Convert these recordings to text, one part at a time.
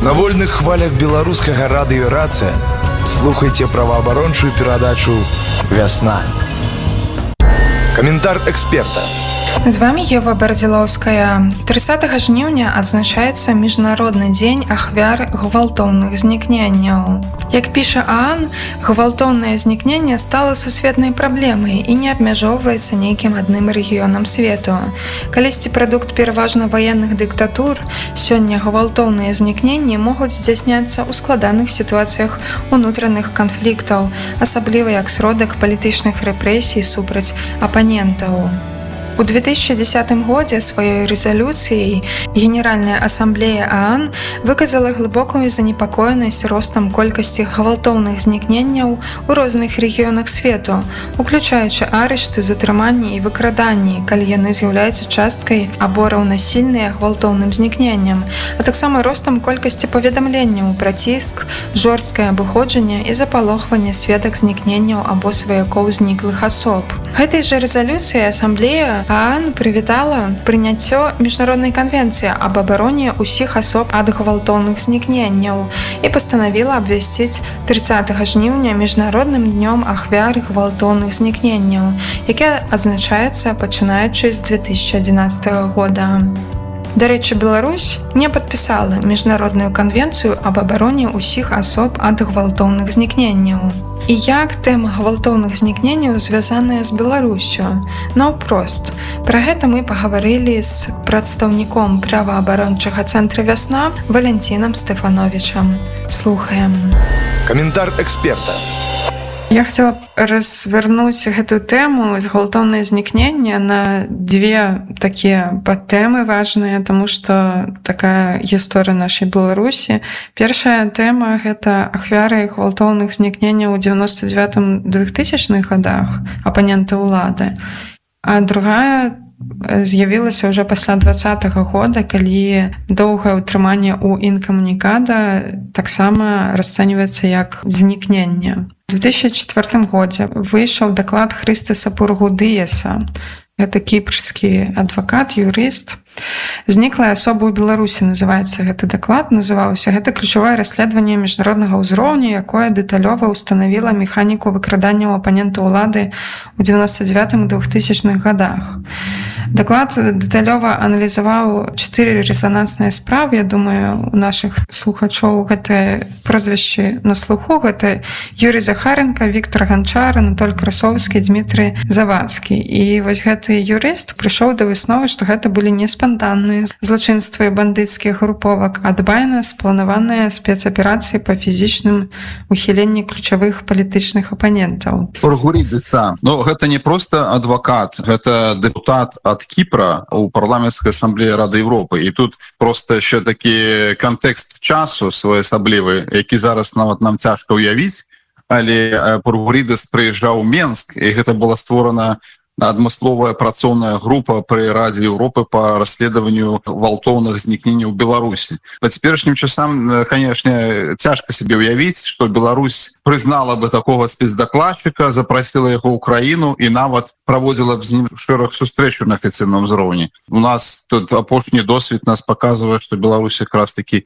На вольных хвалях беларускага радыё «Рацыя» слухайте праваабарончую перадачу «Вясна». Каментар эксперта. З вами Ева Бардзілоўская. 30 жніўня адзначаецца Міжнародны дзень ахвяр гвалтоўных знікненняў. Як піша ААН, гвалтоўнае знікненне стала сусветнай праблемай і не абмяжоўваецца нейкім адным рэгіёнам свету. Калісьці прадукт пераважна ваенных дыктатур, сёння гвалтоўныя знікненні могуць здзяйсняцца ў складаных сітуацыях унутраных канфліктаў, асабліва як сродак палітычных рэпрэсій супраць апанентаў. У 2010 годзе сваёй рэзалюцыяй Генеральная асамблея ААН выказала глыбокую занепакоенасць ростам колькасці гвалтоўных знікненняў у розных рэгіёнах свету, уключаючы арышты, затрыманні і выкраданні, калі яны з'яўляюцца часткай або раўнасільныя гвалтоўным знікненням, а таксама ростам колькасці паведамленняў пра ціск, жорсткае абыходжанне і запалохванне сведак знікненняў або сваякоў зніклых асоб. Гэтай жа рэзалюцыяй асамблея ААН прывітала прыняццё міжнароднай канвенцыі аб абароне ўсіх асоб ад гвалтоўных знікненняў і пастанавіла абвясціць 30 жніўня міжнародным днём ахвяр гвалтоўных знікненняў, які адзначаецца пачынаючы з 2011 года. Дарэчы, Беларусь не падпісала міжнародную канвенцыю аб абароне ўсіх асоб ад гвалтоўных знікненняў. І як тэма гвалтоўных знікненняў звязаная з Беларусю? Наўпрост. Пра гэта мы пагаварылі з прадстаўніком праваабарончага цэнтра «Вясна» Валянцінам Стэфановічам. Слухаем. Каментар эксперта. Я хацела развярнуць гэту тэму гвалтоўнае знікнення на две такія падтэмы важныя, таму што такая гісторыя нашай Беларусі. Першая тэма — гэта ахвяры гвалтоўных знікненняў у 99-2000-х годах, апаненты ўлады. А другая з'явілася ўжо пасля 2020 года, калі доўгае ўтрыманне ў інкамунікада таксама расцэньваецца як знікненне. У 2004 годзе выйшаў даклад Хрыстаса Пургудыеса. Гэта кіпрскі адвакат, юрыст. «Зніклая асоба ў Беларусі» называецца гэты даклад, называўся. Гэта ключавое расследаванне міжнароднага ўзроўня, якое дэталёва ўстанавіла механіку выкрадання апанента ўлады ў 99-2000-х годах. Даклад дэталёва аналізаваў 4 рэзанансныя справы. Я думаю, у нашых слухачоў гэта прозвішчы на слуху. Гэта Юрий Захаренко, Віктор Ганчар, Анатоль Красовскі, Дмітрый Завадскі. І вось гэты юрыст прыйшоў да высновы, што гэта былі не спантанныя злачынствы бандыцкіх груповак, а дбайна спланаваныя спецаперацыі па фізічным ухіленні ключавых палітычных апанентаў. Пургудыеса, гэта не проста адвакат, гэта дэпутат ад Кіпра у парламенцкай асамблеі Рады Европы. І тут проста яшчэ такі кантэкст часу своеасаблівы, які зараз нават нам цяжка ўявіць, але Пургудыес прыязджаў у Менск, і гэта была створана адмысловая працоўная група пры Радзе Европы па расследаванню гвалтоўных знікненняў у Беларусі. Па цяперашнім часам, канешне, цяжка сабе ўявіць, што Беларусь прызнала бы такога спецдакладчыка, запрасіла яго ў краіну і нават праводзіла б з ім шэраг сустрэчаў на афіцыйным узроўні. У нас тут апошні досвед нас паказвае, што Беларусь якраз такі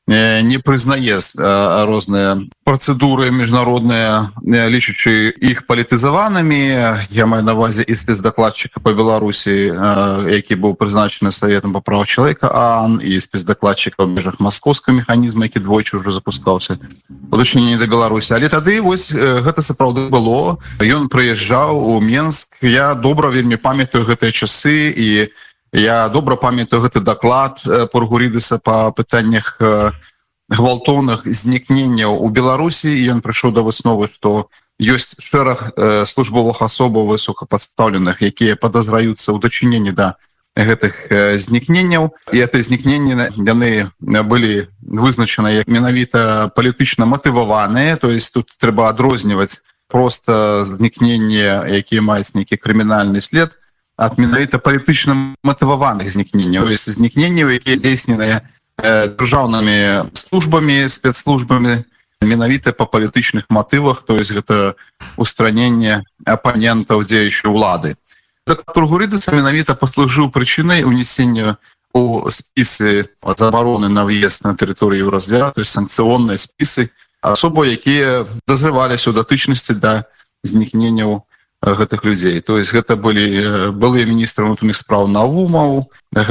не прызнае розныя працэдуры міжнародныя, лічачы іх палітызаванымі. Я маю на ўвазе і спецдакладчыка па Беларусі, які быў прызначаны Саветам па правах чалавека ААН, і спецдакладчыка ў межах маскоўскага механізма, які двойчы ўжо запускаўся у дачыненні да Беларусі. Але тады вось гэта сапраўды было. Ён прыязджаў у Менск. Я добра вельмі памятаю гэтыя часы, і я добра памятаю гэты даклад Пургудыеса па пытаннях гвалтоўных знікненняў у Беларусі, і ён прыйшоў да высновы, што ёсць шэраг службовых асобаў высокападстаўленых, якія падазраюцца ў дачыненні да гэтых знікненняў. І гэтыя знікненні яны былі вызначаны як менавіта палітычна матываваныя, то есть тут трэба адрозніваць проста знікненні, якія маюць нейкі крымінальны след, ад менавіта палітычна матываваных знікненняў, знікненняў, якія здзейсненыя дзяржаўнымі службамі, спецслужбамі, менавіта па палітычных матывах, то есть гэта устраненне апанентаў дзеючай улады. Пургудыес менавіта паслужыў прычынай унесення у спісы забароны на въезд на тэрыторыю Еўразвяз, то есть санкцыённыя спісы асобаў, якія дазываліся ў датычнасці да знікненняў гэтых людзей. То есть гэта былі былыя міністры внутренних справ Наумаў,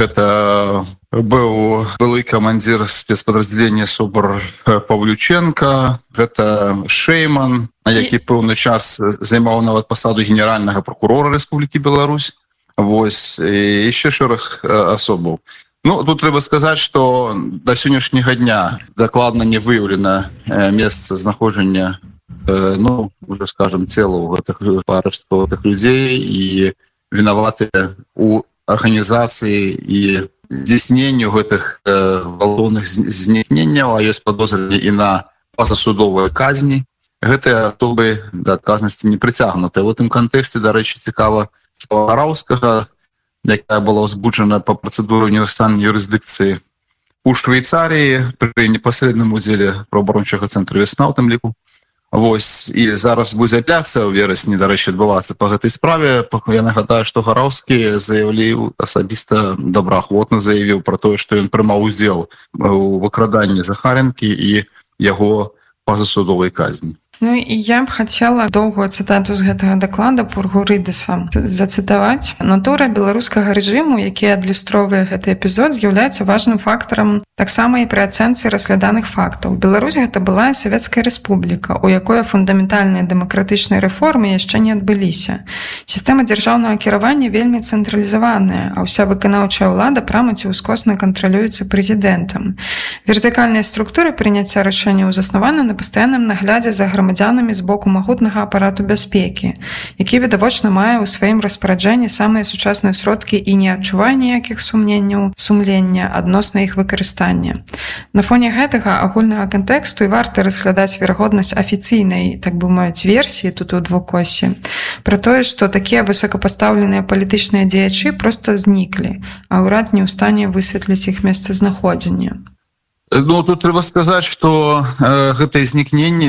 гэта быў былы камандзір спецпадраздзялення СОБР Павлюченко, гэта Шейман, які пэўны час займаў нават пасаду генеральнага прокурора Рэспублікі Беларусь. Вось, і яшчэ шэраг асобаў. Ну, тут трэба сказаць, што да сённяшняга дня дакладна не выяўлена месца знаходжання, ну, уже скажем, целаў гэтых парачкаватых людзей і вінаватыя у арганізацыі і здзяйсненню гэтых гвалтоўных знікненняў, а ёсць падозры і на пазасудовыя казні. Гэтыя асобы да адказнасці не прыцягнутыя. В гэтым кантэксце, дарэчы, цікава Гараўскага, якая была ўзбуджана па працэдуры універсальнай юрысдыкцыі у Швейцарыі пры непасрэдным удзеле праваабарончага цэнтру «Вясна» у тым ліку. Вось, і зараз будзе апеляцыя ў верасні, дарэчы, адбывацца па гэтай справе. Я нагадаю, што Гараўскі заявіў асабіста добраахвотна заявіў пра тое, што ён прымаў удзел у выкраданні Захаренкі і яго пазасудовай казні. Ну і я б хацела доўгую цытату з гэтага даклада Пургурыдэса зацытаваць. Натура беларускага рэжыму, які адлюстроўвае гэты эпізод, з'яўляецца важным фактарам таксама і пры ацэнцы разгляданых фактаў. Беларусь гэта была савецкая рэспубліка, у якой фундаментальныя дэмакратычныя рэформы яшчэ не адбыліся. Сістэма дзяржаўнага кіравання вельмі цэнтралізаваная, а ўся выканаўчая ўлада прама ці ўскосна кантралюецца прэзідэнтам. Вертыкальныя структуры прыняцця рашэнняў заснаваны на пастаянным наглядзе за грамадзянамі з боку магутнага апарату бяспекі, які відавочна мае ў сваім распараджэнні самыя сучасныя сродкі і не адчувае ніякіх сумнення адносна іх выкарыстання. На фоне гэтага агульнага кантэксту і варта разглядаць верагоднасць афіцыйнай, так бы мовіць, версіі тут у двукосе пра тое, што такія высокапастаўленыя палітычныя дзеячы проста зніклі, а ўрад не ў стане высветліць іх месцазнаходжанне. Ну, тут трэба сказаць, што гэтыя знікненні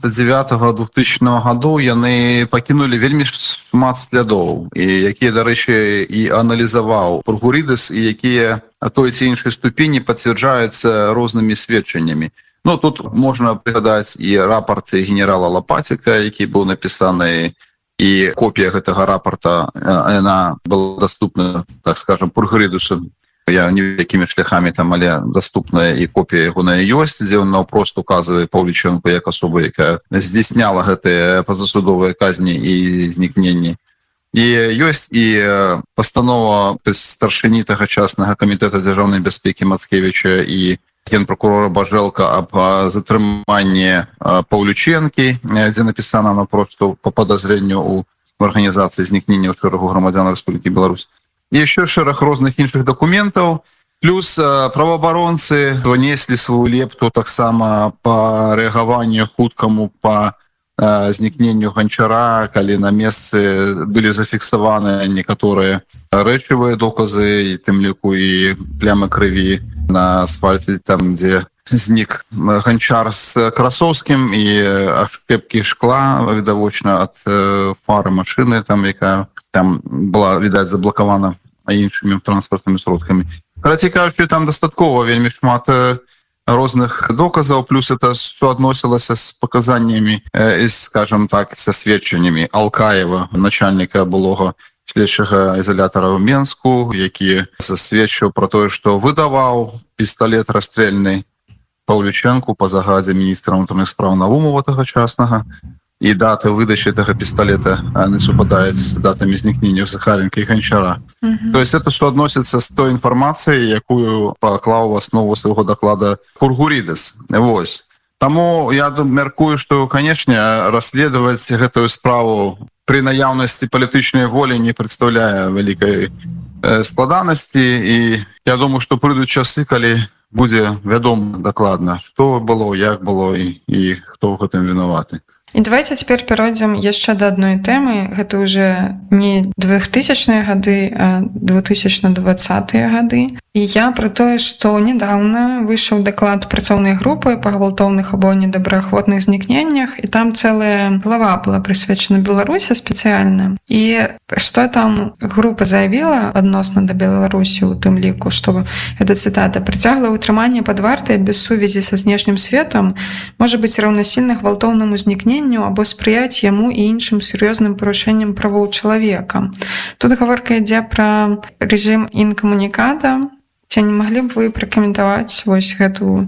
99-2000 гадоў яны пакінулі вельмі шмат слядоў, і якія, дарэчы, і аналізаваў Пургурыдэс, і якія той ці іншай ступені пацвярджаюцца рознымі сведчаннямі. Ну, тут можна прыгадаць і рапарты генерала Лапаціка, які быў напісаны, і копія гэтага рапарта, яна была даступна, так скажем, Пургурыдэсу. Я не якімі шляхамі там, але даступная і копія яго на ёсць, дзе ён наўпрост указвае Паўліченку як асобу, якая здзяйсняла гэтыя пазасудовыя казні і знікненні. І ёсць і пастанова старшыні тагачаснага камітэта дзяржаўнай бяспекі Мацкевіча і генпракурора Бажэлка аб затрыманні Паўліченкі, дзе напісана наўпрост па падазрэнню ў арганізацыі знікнення ў шэрагу грамадзян Рэспублікі Беларусь. І яшчэ шэраг розных іншых дакументаў. Плюс праваабаронцы внеслі сваю лепту таксама па рэагаванню хуткаму па знікненню Ганчара, калі на месцы былі зафіксаваны некаторыя рэчывыя доказы, і тым ліку і плямы крыві на асфальце, там, дзе знік Ганчар з Красоўскім, і ашкепкі шкла, відавочна, ад фары машыны, там, якая там была, відаць, заблакавана іншымі транспартнымі сродкамі. Карацей кажучы, там дастаткова вельмі шмат розных доказаў, плюс это суадносілася з паказаннямі, скажем так, са сведчаннямі Алкаева, начальніка былога следчага ізалятара ў Менску, які засведчыў пра тое, што выдаваў пісталет расстрельны Паўліченку па загадзе міністра ўнутраных спраў Наумова тагачаснага, і даты выдачы гэтага пісталета не супадаюць з датамі знікнення Захаренка і Ганчара. То есть это суадносіцца з той інфармацыяй, якую паклаў у аснову свайго даклада Пургурыдэс. Вось. Таму я мяркую, што, канечне, расследаваць гэтую справу пры наяўнасці палітычнай волі не прадстаўляе вялікай складанасці, і я думаю, што прыйдуць часы, калі будзе вядома дакладна, што было, як было і хто ў гэтым вінаваты. І давайте цяпер перайдзем яшчэ да адной тэмы. Гэта ўжо не 2000-е гады, а 2020-е гады. І я пра тое, што нядаўна выйшаў даклад працоўнай групы па гвалтоўных або недобраахвотных знікненнях, і там цэлая глава была прысвечана Беларусі спецыяльна. І што там група заявіла адносна да Беларусі, у тым ліку, што гэта цытата: «Прыцяглае ўтрыманне пад вартай без сувязі са знешнім светам можа быць раўнасільна гвалтоўнаму знікненню або спрыяць яму і іншым сур'ёзным парушэнням правоў чалавека». Тут гаворка ідзе пра рэжым інкамунікада. Ці не маглі б вы пракаментаваць вось гэту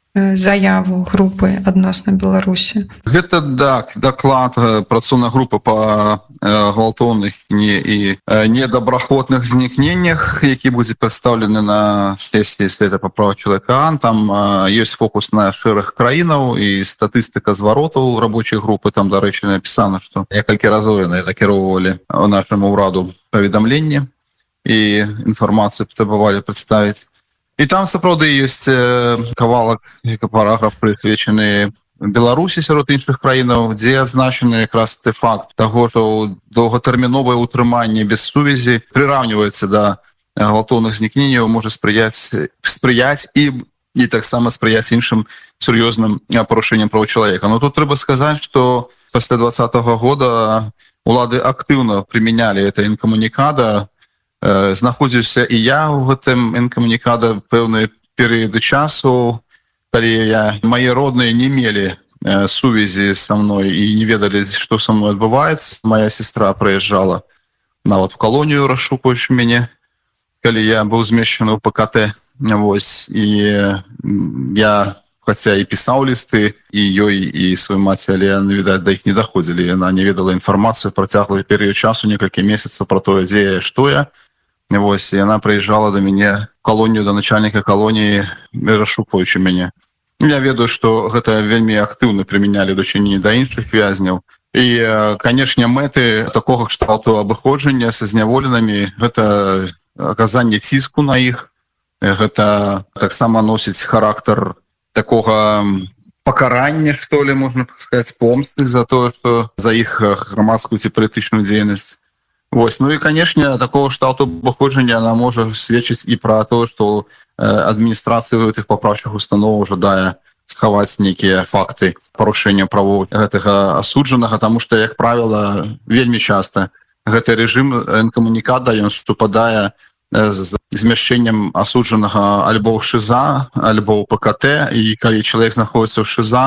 заяву групы адносна Беларусі? Гэта даклад працоўнай групы па гвалтоўных і недобраахвотных знікненнях, які будзе прадстаўлены на сесіі Савета па правах чалавека. Там ёсць фокус на шэраг краінаў і статыстыка зваротаў рабочай групы. Там, дарэчы, напісана, што некалькі разоў яны накіроўвалі нашаму ўраду паведамленне і інфармацыю патрабавалі прадставіць. І там сапраўды ёсць кавалак, параграф прысвечаны Беларусі сярод іншых краінаў, дзе адзначаны якраз факт таго, што доўгатэрміновае ўтрыманне без сувязі прыраўніваецца да гвалтоўных знікненняў, можа спрыяць і таксама спрыяць іншым сур'ёзным парушэнням правоў чалавека. Но тут трэба сказаць, што пасля 2020 года улады актыўна прымянялі гэта інкамунікада. Знаходзіўся і я ў гэтым інкамунікада пэўныя перыяды часу, калі мае родныя не мелі сувязі са мной і не ведалі, што са мной адбываецца. Моя сестра прыязджала нават у калонію, расшукаючы мяне, калі я быў змешчаны ў ПКТ. Вось, і я, хаця і пісаў лісты і ёй, і сваёй маці, але яны, відаць, да іх не даходзілі. Яна не ведала інфармацыю, працяглы перыяд часу, некалькі месяцаў, пра тое, дзе я, што я. Вось, яна прыязджала да мяне в калонію, да начальніка калоніі, расшукаючы мяне. Я ведаю, што гэта вельмі актыўна прымянялі дачыненні да іншых вязняў. І, канешне, мэты такога кшталту абыходжання са зняволенымі — гэта аказанне ціску на іх. Гэта таксама носіць характар такога пакарання, што ли, можна сказаць, помсты за тое, што за іх грамадскую ці палітычную дзейнасць. Вось. Ну і, канешне, такого кшталту абыходжання она можа сведчыць і пра тое, што адміністрацыя гэтых папраўчых установаў жадае схаваць нейкія факты парушэння правоў гэтага асуджанага, таму што, як правіла, вельмі часта гэты рэжым інкамунікада, ён супадае з змяшчэннем асуджанага альбо ў ШИЗА, альбо ў ПКТ, і калі чалавек знаходзіцца ў ШИЗА,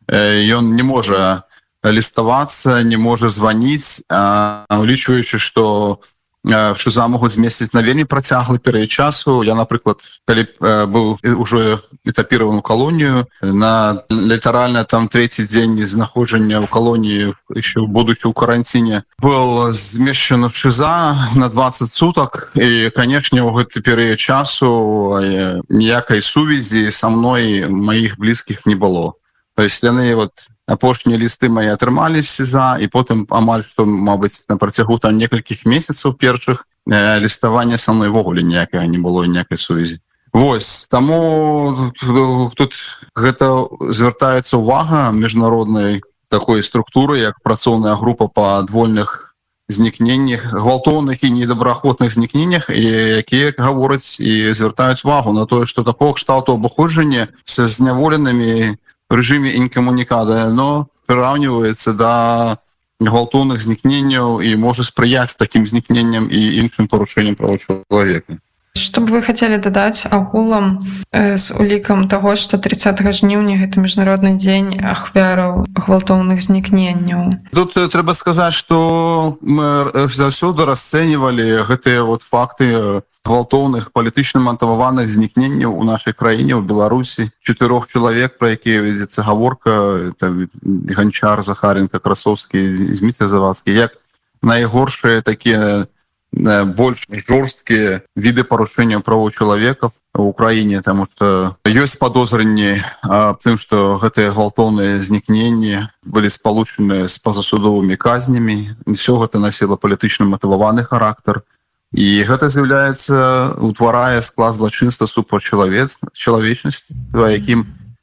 ён не можа ліставацца, не можа званіць, улічваючы, што в ШИЗА могуць змесціць на вельмі працяглы перыяд часу. Я, напрыклад, калі быў ужо этапіраваны ў калонію, на літаральна там трэці дзень знаходжання ў калоніі, еще будучы ў каранціне, был змешчаны в ШИЗА на 20 сутак, і, канешне, у гэты перыяд часу ніякай сувязі са мной маіх блізкіх не было. То есть яны вот апошнія лісты мае атрымалі з СІЗА, і потым амаль што, мабыць, на працягу там некалькіх месяцаў першых ліставання са мной ввогуле ніякага не было, ніякай сувязі. Вось, таму тут гэта звяртаецца ўвага міжнароднай такой структуры, як працоўная група па адвольных знікненнях, гвалтоўных і недобраахвотных знікненнях, якія гавораць і звяртаюць увагу на тое, што такого кшталту абыходжання са зняволенымі в рэжыме інкамунікада, но прыраўніваецца да гвалтоўных знікненняў і можа спрыяць такім знікненням і іншым парушэнням правоў чалавека. Што б вы хацелі дадаць агулам з улікам таго, што 30 жніўня гэта міжнародны дзень ахвяраў гвалтоўных знікненняў? Тут трэба сказаць, што мы заўсёды расцэньвалі гэтыя вот факты гвалтоўных палітычна матываваных знікненняў у нашай краіне, у Беларусі. 4 чалавек, пра якія вядзецца гаворка, это Ганчар, Захаренко, Красовскі, Зміцер Завадскі, як найгоршыя такія больш жорсткія віды парушэння правоў чалавека ў Украіне, таму што ёсць падозрэнні аб тым, што гэтыя гвалтоўныя знікненні былі спалучаны з пазасудовымі казнямі. Усё гэта насіла палітычна матываваны характар. І гэта з'яўляецца, утварае склад злачынства супраць чалавечнасці, якім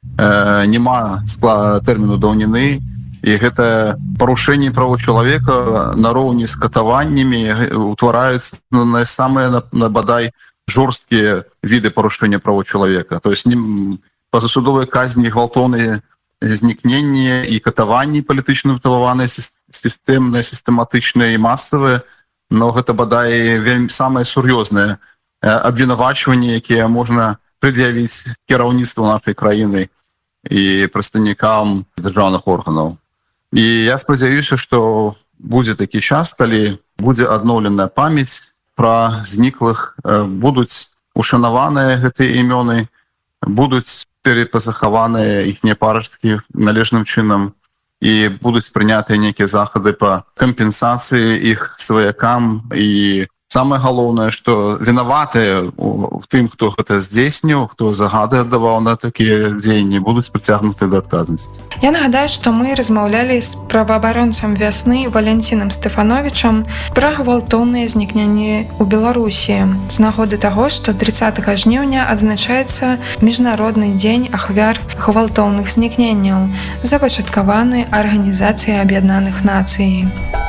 няма тэрміну даўніны. І гэта парушэнне правоў чалавека нароўні з катаваннямі утвараюць самыя, бадай, жорсткія віды парушэння правоў чалавека. То есть пазасудовыя казні, гвалтоўныя знікненні і катаванні палітычна матываваныя, сістэмныя, сістэматычныя і масавыя, но гэта бадай вельмі самае сур'ёзнае абвінавачванне, якія можна пред'явіць кіраўніцтву нашай краіны і прадстаўнікам дзяржаўных органаў. І я спадзяюся, што будзе такі час, калі будзе адноўленая памяць пра зніклых, будуць ушанаваныя гэтыя імёны, будуць перапазахаваныя іхнія парасткі належным чынам і будуць прынятыя нейкія захады па кампенсацыі іх сваякам. І самае галоўнае, што вінаватыя ў тым, хто гэта здзейсніў, хто загады аддаваў на такія дзеянні, будуць прыцягнуты да адказнасці. Я нагадаю, што мы размаўлялі з праваабаронцам «Вясны» Валянцінам Стэфановічам пра гвалтоўныя знікненні ў Беларусі з нагоды таго, што 30 жніўня адзначаецца Міжнародны дзень ахвяр гвалтоўных знікненняў, запачаткаваны Арганізацыяй Аб'яднаных Нацый.